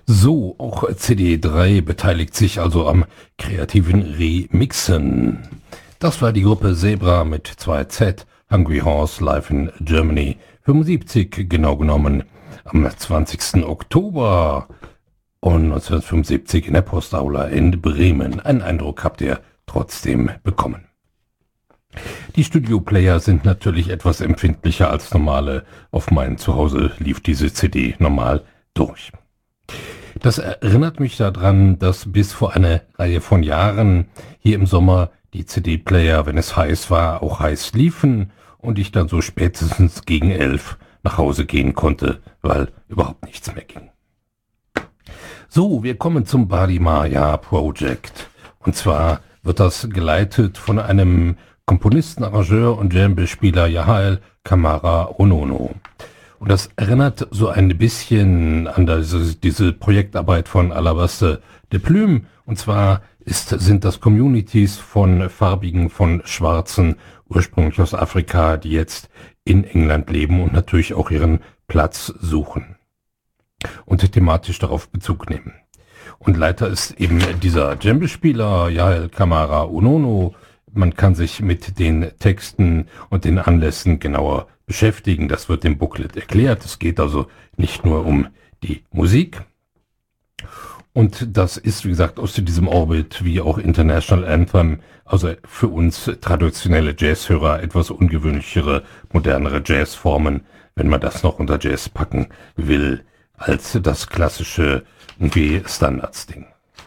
So, auch CD3 beteiligt sich also am kreativen Remixen. Das war die Gruppe Zebra mit 2Z, Hungry Horse live in Germany 75, genau genommen am 20. Oktober und 1975 in der Postaula in Bremen. Einen Eindruck habt ihr trotzdem bekommen. Die Studio-Player sind natürlich etwas empfindlicher als normale. Auf meinem Zuhause lief diese CD normal durch. Das erinnert mich daran, dass bis vor einer Reihe von Jahren hier im Sommer die CD-Player, wenn es heiß war, auch heiß liefen und ich dann so spätestens gegen 11 nach Hause gehen konnte, weil überhaupt nichts mehr ging. So, wir kommen zum Bali Maya Project. Und zwar wird das geleitet von einem Komponisten, Arrangeur und Djembe-Spieler Yael Kamara Onono. Und das erinnert so ein bisschen an diese Projektarbeit von Alabaster de Plume. Und zwar sind das Communities von Farbigen, von Schwarzen, ursprünglich aus Afrika, die jetzt in England leben und natürlich auch ihren Platz suchen und thematisch darauf Bezug nehmen. Und Leiter ist eben dieser Djembe-Spieler Yael Kamara Onono. Man kann sich mit den Texten und den Anlässen genauer beschäftigen. Das wird im Booklet erklärt. Es geht also nicht nur um die Musik. Und das ist, wie gesagt, aus diesem Orbit wie auch International Anthem, also für uns traditionelle Jazzhörer etwas ungewöhnlichere, modernere Jazzformen, wenn man das noch unter Jazz packen will, als das klassische irgendwie Standards-Ding.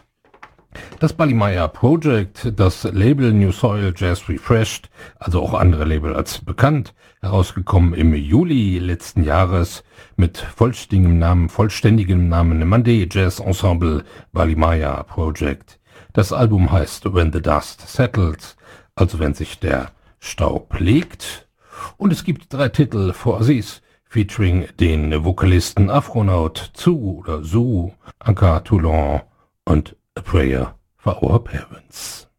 Das Bali Maya Project, das Label New Soil Jazz Refreshed, also auch andere Label als bekannt, herausgekommen im Juli letzten Jahres mit vollständigem Namen Monday Jazz Ensemble Bali Maya Project. Das Album heißt When the Dust Settles, also wenn sich der Staub legt. Und es gibt 3 Titel for Aziz, featuring den Vokalisten Afronaut Zu oder Zu, Anka Toulon und A Prayer for Our Parents.